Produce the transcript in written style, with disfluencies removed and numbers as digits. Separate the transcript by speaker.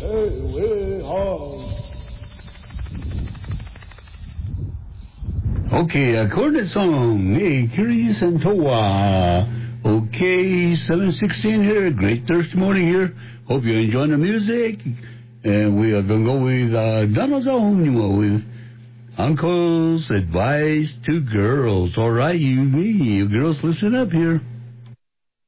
Speaker 1: Okay, cornet song. Hey, Curious and Toa. Okay, 7:16 here. Great Thursday morning here. Hope you're enjoying the music. And we are going to go with Donald's Own with Uncle's Advice to Girls. All right, you girls, listen up here.